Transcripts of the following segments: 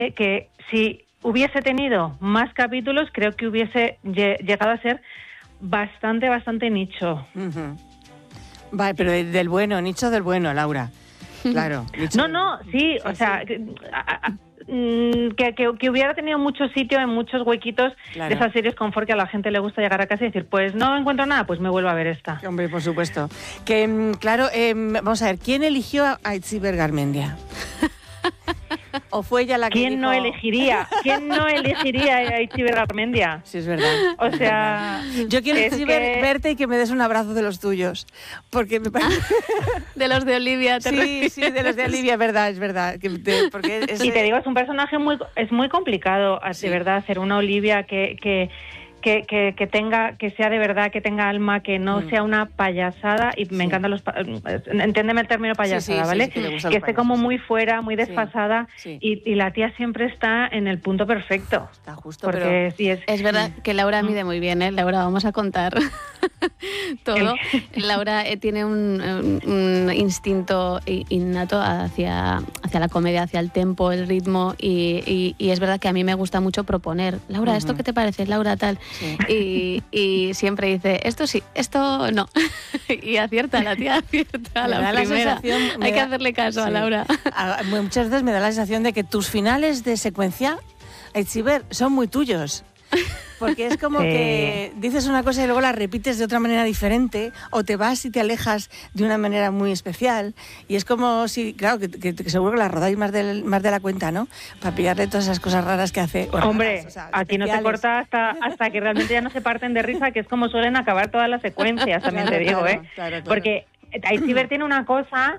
que si hubiese tenido más capítulos, creo que hubiese llegado a ser bastante nicho. Uh-huh. Vale, pero del bueno, nicho del bueno, Laura. Claro. Sí, o sea, que hubiera tenido mucho sitio en muchos huequitos de esas series confort que a la gente le gusta llegar a casa y decir, pues no encuentro nada, pues me vuelvo a ver esta. Hombre, por supuesto. Que, claro, vamos a ver, ¿quién eligió a Itziber Garmendia? ¿O fue ella la que ¿Quién no elegiría a Itziber Garmendia? Sí, es verdad. O sea... Yo quiero verte y que me des un abrazo de los tuyos. Porque me parece... De los de Olivia. Sí, de los de Olivia, es verdad. Porque y te digo, es un personaje muy complicado, de verdad, hacer una Olivia que sea de verdad, que tenga alma, que no sea una payasada, y me encantan entiéndeme el término payasada, ¿vale? Que esté como muy fuera, muy desfasada, y la tía siempre está en el punto perfecto. Está justo, porque pero... Es verdad que Laura mide muy bien, ¿eh? Laura, vamos a contar todo. Laura tiene un instinto innato hacia la comedia, hacia el tempo, el ritmo, y es verdad que a mí me gusta mucho proponer. Laura, ¿esto qué te parece? Laura, tal. Sí. Y siempre dice, esto sí, esto no. Y acierta, la tía acierta la primera. Hay que hacerle caso a Laura. Muchas veces me da la sensación de que tus finales de secuencia, Itziber, son muy tuyos. Porque es como que dices una cosa y luego la repites de otra manera diferente, o te vas y te alejas de una manera muy especial, y es como si, claro, que seguro que la rodáis más de la cuenta, ¿no? Para pillarle todas esas cosas raras que hace. Hombre, aquí no se corta hasta que realmente ya no se parten de risa, que es como suelen acabar todas las secuencias, también te digo, ¿eh? Claro. Porque Itziber tiene una cosa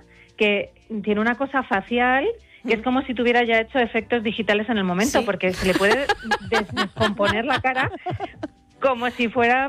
facial, que es como si tuviera ya hecho efectos digitales en el momento, porque se le puede descomponer la cara como si fuera,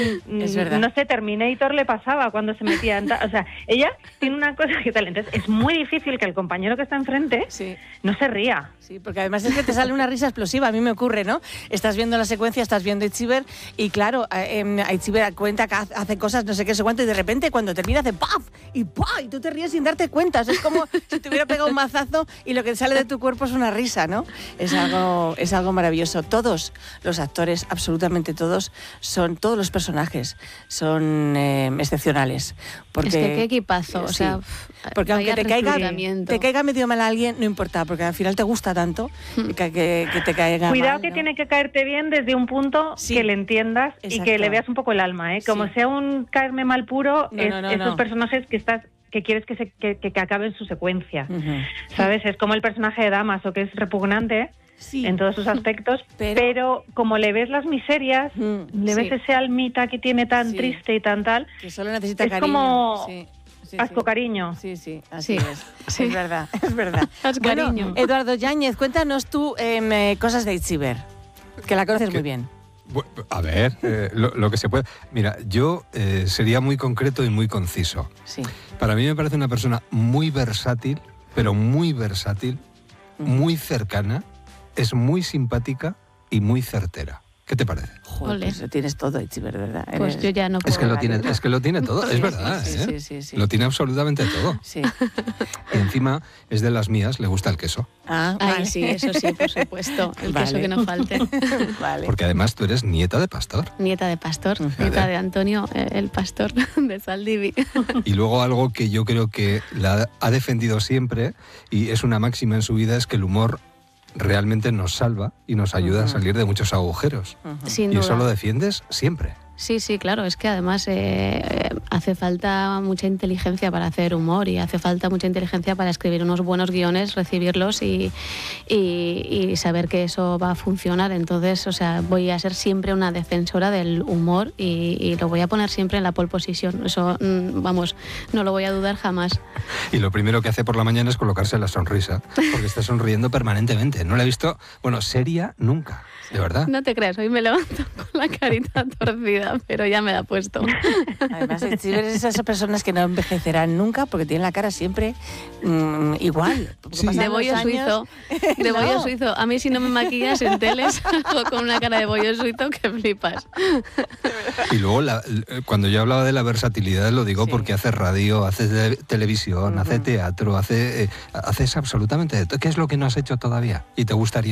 no sé, Terminator le pasaba cuando se metía o sea, ella tiene una cosa que tal, entonces es muy difícil que el compañero que está enfrente no se ría. Sí, porque además es que te sale una risa explosiva, a mí me ocurre, ¿no? Estás viendo la secuencia, estás viendo Itziber, y claro, Itziber cuenta que hace cosas, no sé qué, sé cuánto, y de repente cuando termina hace ¡paf! Y tú te ríes sin darte cuenta, es como si te hubiera pegado un mazazo y lo que sale de tu cuerpo es una risa, ¿no? Es algo maravilloso. Todos los actores, absolutamente todos los personajes son excepcionales. Porque, es que qué equipazo, o sea, porque aunque te caiga medio mal a alguien, no importa, porque al final te gusta tanto que te caiga Cuidado mal, que ¿no? tiene que caerte bien desde un punto que le entiendas. Exacto. Y que le veas un poco el alma, ¿eh? Como sea un caerme mal puro, esos personajes que quieres que acaben su secuencia, ¿sabes? Es como el personaje de Damaso, que es repugnante en todos sus aspectos, pero como le ves las miserias, le ves ese almita que tiene tan triste y tan tal, que solo necesita es cariño. Como asco cariño. Así es. Es verdad. Bueno, Eduardo Yáñez, cuéntanos tú cosas de Itziber, que la conoces muy bien. A ver, lo que se puede... Mira, yo sería muy concreto y muy conciso. Sí. Para mí me parece una persona muy versátil, pero muy versátil, muy cercana, es muy simpática y muy certera. ¿Qué te parece? Joder, pues tienes todo, Itziber, ¿verdad? Pues yo ya no puedo. Es que lo tiene todo, es verdad. Sí. Lo tiene absolutamente todo. Sí. Y encima es de las mías, le gusta el queso. Vale. Sí, eso sí, por supuesto. El queso que no falte. Vale. Porque además tú eres nieta de pastor. Nieta de pastor, nieta de Antonio, el pastor de Saldivi. Y luego algo que yo creo que la ha defendido siempre, y es una máxima en su vida, es que el humor realmente nos salva y nos ayuda a salir de muchos agujeros. Sin y duda. eso lo defiendes siempre. Sí, claro, es que además hace falta mucha inteligencia para hacer humor, y hace falta mucha inteligencia para escribir unos buenos guiones, recibirlos y saber que eso va a funcionar. Entonces, o sea, voy a ser siempre una defensora del humor y lo voy a poner siempre en la pole position. Eso, vamos, no lo voy a dudar jamás. Y lo primero que hace por la mañana es colocarse la sonrisa, porque está sonriendo permanentemente. No la he visto, seria nunca, de verdad. No te creas, hoy me levanto con la carita torcida, nada, pero ya me la he puesto. Además, Itziber es esas personas que no envejecerán nunca porque tienen la cara siempre igual. Sí. De bollo suizo. De bollo suizo. A mí si no me maquillas en teles con una cara de bollo suizo que flipas. Y luego, cuando yo hablaba de la versatilidad, lo digo porque haces radio, haces televisión, haces teatro, haces absolutamente de todo. ¿Qué es lo que no has hecho todavía? Y te gustaría